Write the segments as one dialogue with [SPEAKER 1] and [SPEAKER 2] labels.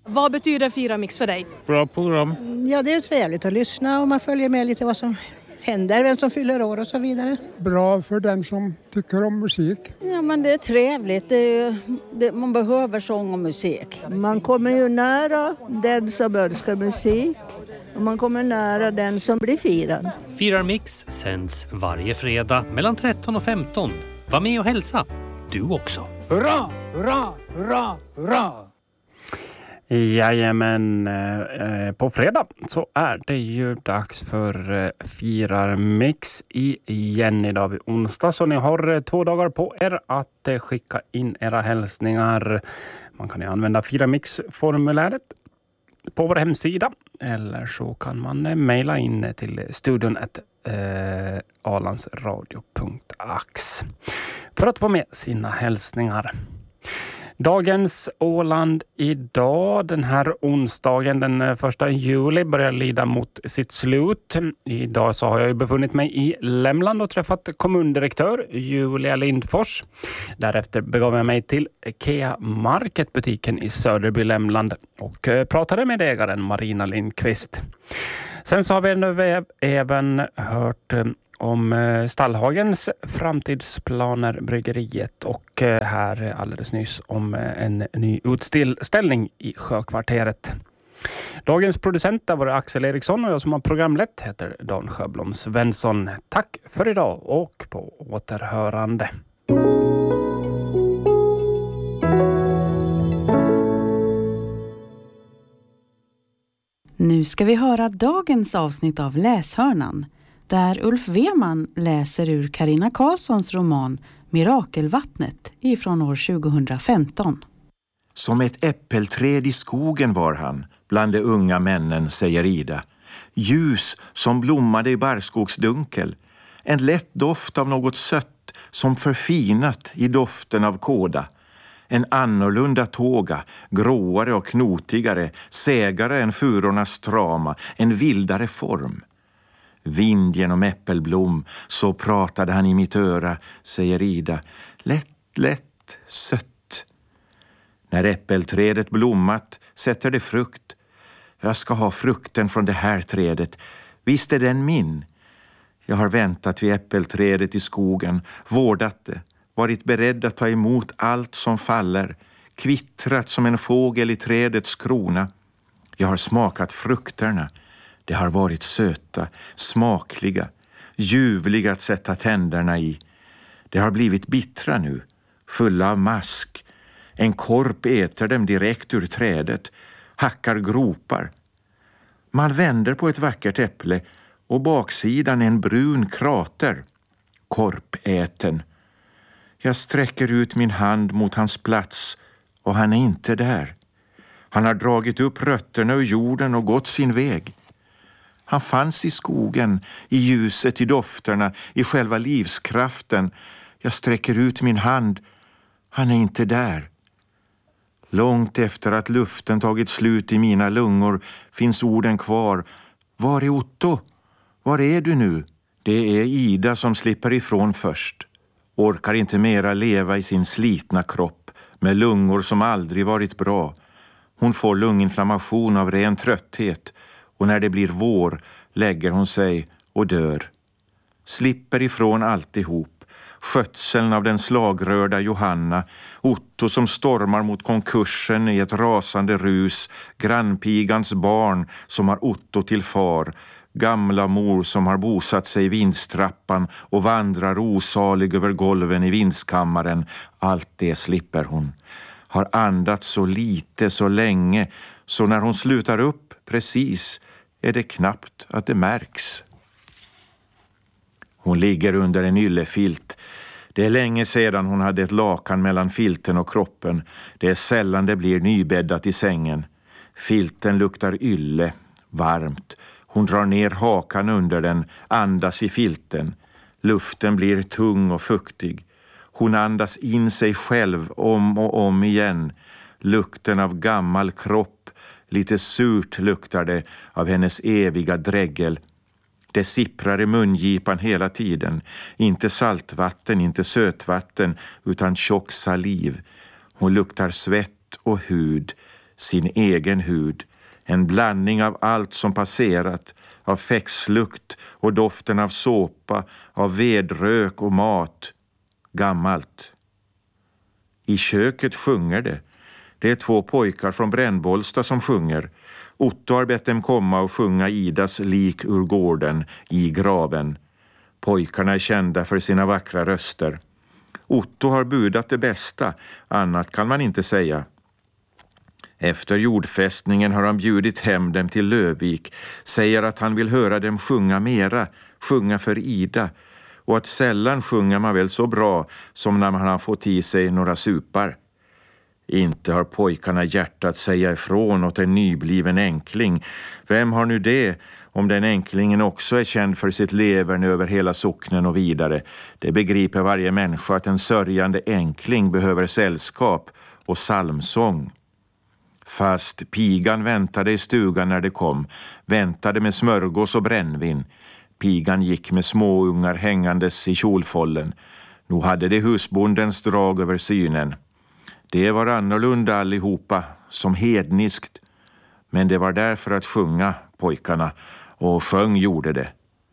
[SPEAKER 1] Vad betyder Fira Mix för dig?
[SPEAKER 2] Bra program.
[SPEAKER 3] Ja, det är trevligt att lyssna och man följer med lite vad som händer, vem som fyller år och så vidare.
[SPEAKER 4] Bra för den som tycker om musik.
[SPEAKER 5] Ja, men det är trevligt. Man behöver sång och musik.
[SPEAKER 6] Man kommer ju nära den som önskar musik och man kommer nära den som blir firad.
[SPEAKER 7] Firar Mix sänds varje fredag mellan 13 och 15. Var med och hälsa. Du också.
[SPEAKER 8] Hurra, hurra, hurra, hurra!
[SPEAKER 2] Jajamän, på fredag så är det ju dags för Firar Mix igen idag vid onsdag. Så ni har 2 dagar på er att skicka in era hälsningar. Man kan ju använda Firar Mix-formuläret på vår hemsida. Eller så kan man mejla in till studion alandsradio.ax för att få med sina hälsningar. Dagens Åland idag, den här onsdagen den 1 juli börjar lida mot sitt slut. Idag så har jag befunnit mig i Lämland och träffat kommundirektör Julia Lindfors. Därefter begav jag mig till Kea Market-butiken i Söderby, Lämland och pratade med ägaren Marina Lindqvist. Sen så har vi även hört om Stallhagens framtidsplaner, bryggeriet och här alldeles nyss om en ny utställning i Sjökvarteret. Dagens producent var Axel Eriksson och jag som har programlett heter Dan Sjöblom Svensson. Tack för idag och på återhörande.
[SPEAKER 9] Nu ska vi höra dagens avsnitt av Läshörnan, där Ulf Weman läser ur Carina Karlssons roman Mirakelvattnet ifrån år 2015.
[SPEAKER 10] Som ett äppelträd i skogen var han, bland de unga männen, säger Ida. Ljus som blommade i barrskogsdunkel. En lätt doft av något sött som förfinat i doften av kåda. En annorlunda tåga, gråare och knotigare, sägare än furornas strama, en vildare form. Vind genom äppelblom, så pratade han i mitt öra, säger Ida. Lätt, sött. När äppelträdet blommat sätter det frukt. Jag ska ha frukten från det här trädet. Visst är den min. Jag har väntat vid äppelträdet i skogen, vårdat det, varit beredd att ta emot allt som faller, kvittrat som en fågel i trädets krona. Jag har smakat frukterna. Det har varit söta, smakliga, ljuvliga att sätta tänderna i. Det har blivit bittra nu, fulla av mask. En korp äter dem direkt ur trädet, hackar gropar. Man vänder på ett vackert äpple och baksidan är en brun krater. Korpäten. Jag sträcker ut min hand mot hans plats och han är inte där. Han har dragit upp rötterna ur jorden och gått sin väg. Han fanns i skogen, i ljuset, i dofterna, i själva livskraften. Jag sträcker ut min hand. Han är inte där. Långt efter att luften tagit slut i mina lungor finns orden kvar. Var är Otto? Var är du nu? Det är Ida som slipper ifrån först. Orkar inte mera leva i sin slitna kropp med lungor som aldrig varit bra. Hon får lunginflammation av ren trötthet och när det blir vår lägger hon sig och dör. Slipper ifrån alltihop. Skötseln av den slagrörda Johanna, Otto som stormar mot konkursen i ett rasande rus, grannpigans barn som har Otto till far, gamla mor som har bosatt sig i vindstrappan och vandrar osalig över golven i vindskammaren. Allt det slipper hon. Har andats så lite så länge, så när hon slutar upp precis är det knappt att det märks. Hon ligger under en yllefilt. Det är länge sedan hon hade ett lakan mellan filten och kroppen. Det är sällan det blir nybäddat i sängen. Filten luktar ylle, varmt. Hon drar ner hakan under den, andas i filten. Luften blir tung och fuktig. Hon andas in sig själv om och om igen. Lukten av gammal kropp, lite surt luktar det av hennes eviga dräggel. Det sipprar i mungipan hela tiden. Inte saltvatten, inte sötvatten, utan tjock saliv. Hon luktar svett och hud. sin egen hud. En blandning av allt som passerat, av fäxlukt och doften av såpa, av vedrök och mat. Gammalt. I köket sjunger det. Det är 2 pojkar från Brännbollsta som sjunger. Otto har bett dem komma och sjunga Idas lik ur gården i graven. Pojkarna är kända för sina vackra röster. Otto har budat det bästa, annat kan man inte säga. Efter jordfästningen har han bjudit hem dem till Lövvik, säger att han vill höra dem sjunga mera, sjunga för Ida, och att sällan sjunger man väl så bra som när man har fått i sig några supar. Inte har pojkarna hjärtat säga ifrån åt en nybliven enkling. Vem har nu det, om den enklingen också är känd för sitt levern över hela socknen och vidare? Det begriper varje människa att en sörjande enkling behöver sällskap och psalmsång. Fast pigan väntade i stugan när det kom, väntade med smörgås och brännvin. Pigan gick med småungar hängandes i kjolfållen. Nu hade det husbondens drag över synen. Det var annorlunda allihopa, som hedniskt. Men det var därför att sjunga, pojkarna, och sjöng gjorde det.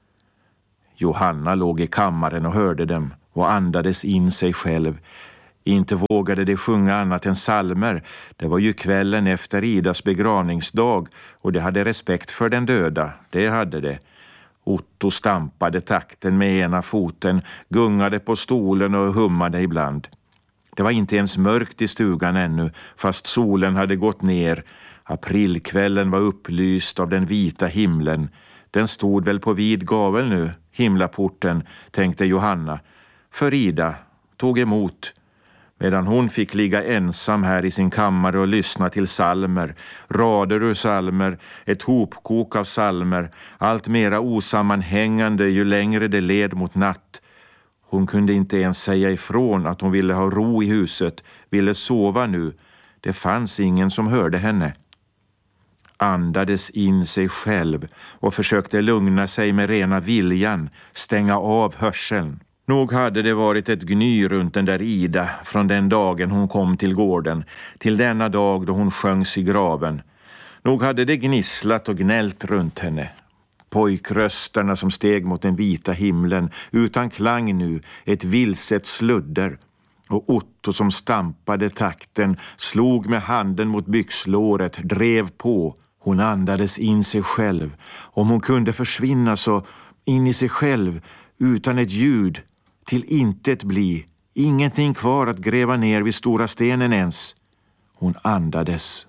[SPEAKER 10] Johanna låg i kammaren och hörde dem och andades in sig själv. Inte vågade de sjunga annat än psalmer. Det var ju kvällen efter Idas begravningsdag och de hade respekt för den döda. Det hade det. Otto stampade takten med ena foten, gungade på stolen och hummade ibland. Det var inte ens mörkt i stugan ännu, fast solen hade gått ner. Aprilkvällen var upplyst av den vita himlen. Den stod väl på vid gavel nu, himlaporten, tänkte Johanna. För Ida tog emot, medan hon fick ligga ensam här i sin kammare och lyssna till salmer, rader ur salmer, ett hopkok av salmer, allt mera osammanhängande ju längre det led mot natt. Hon kunde inte ens säga ifrån att hon ville ha ro i huset, ville sova nu. Det fanns ingen som hörde henne. Andades in sig själv och försökte lugna sig med rena viljan, stänga av hörseln. Nog hade det varit ett gny runt den där Ida från den dagen hon kom till gården, till denna dag då hon sjöngs i graven. Nog hade det gnisslat och gnällt runt henne. Pojkrösterna som steg mot den vita himlen, utan klang nu, ett vilset sludder. Och Otto som stampade takten, slog med handen mot byxlåret, drev på. Hon andades in sig själv. Om hon kunde försvinna så in i sig själv, utan ett ljud, till intet bli. Ingenting kvar att gräva ner vid stora stenen ens. Hon andades.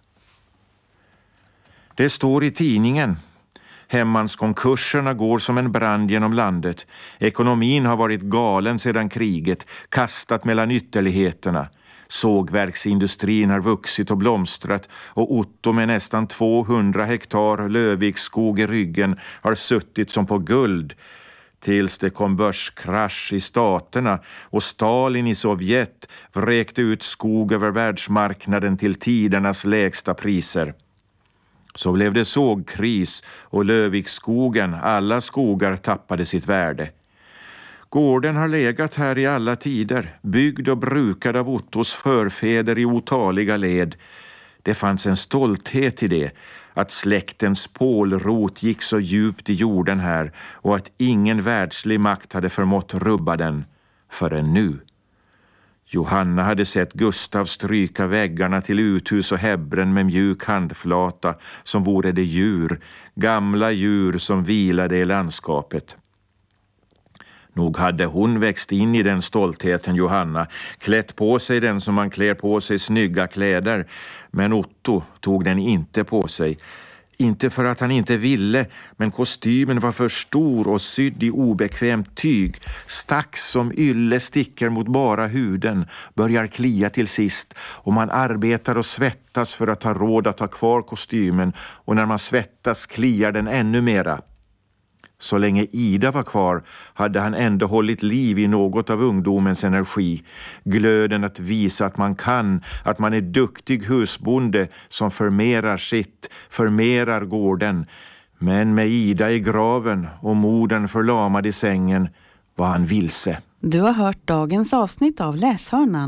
[SPEAKER 10] Det står i tidningen. Hemmanskonkurserna går som en brand genom landet. Ekonomin har varit galen sedan kriget, kastat mellan ytterligheterna. Sågverksindustrin har vuxit och blomstrat och Otto med nästan 200 hektar Lövviksskog i ryggen har suttit som på guld. Tills det kom börskrasch i staterna och Stalin i Sovjet vräkte ut skog över världsmarknaden till tidernas lägsta priser. Så blev det sågkris och Lövviksskogen, alla skogar tappade sitt värde. Gården har legat här i alla tider, byggd och brukad av Ottos förfäder i otaliga led. Det fanns en stolthet i det, att släktens pålrot gick så djupt i jorden här och att ingen världslig makt hade förmått rubba den förrän nu. Johanna hade sett Gustav stryka väggarna till uthus och häbbren med mjuk handflata som vore det djur, gamla djur som vilade i landskapet. Nog hade hon växt in i den stoltheten, Johanna, klätt på sig den som man klär på sig snygga kläder, men Otto tog den inte på sig. Inte för att han inte ville, men kostymen var för stor och sydd i obekvämt tyg. Stack som ylle sticker mot bara huden, börjar klia till sist och man arbetar och svettas för att ha råd att ha kvar kostymen och när man svettas kliar den ännu mera. Så länge Ida var kvar hade han ändå hållit liv i något av ungdomens energi. Glöden att visa att man kan, att man är duktig husbonde som förmerar sitt, förmerar gården. Men med Ida i graven och modern förlamad i sängen var han vilse.
[SPEAKER 9] Du har hört dagens avsnitt av Läshörnan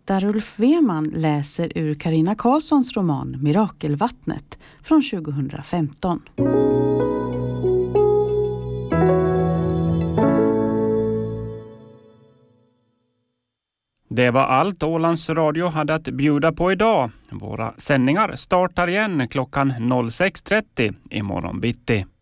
[SPEAKER 9] där Ulf Weman läser ur Carina Karlssons roman Mirakelvattnet från 2015.
[SPEAKER 2] Det var allt Ålands Radio hade att bjuda på idag. Våra sändningar startar igen klockan 06.30 imorgon bitti.